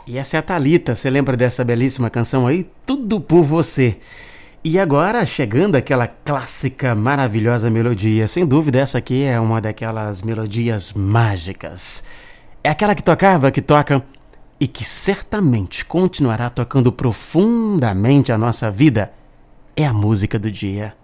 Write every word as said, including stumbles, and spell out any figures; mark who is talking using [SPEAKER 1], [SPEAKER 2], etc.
[SPEAKER 1] E essa é a Thalita, você lembra dessa belíssima canção aí? Tudo por você. E agora, chegando aquela clássica, maravilhosa melodia. Sem dúvida, essa aqui é uma daquelas melodias mágicas. É aquela que tocava, que toca e que certamente continuará tocando profundamente a nossa vida. É a música do dia.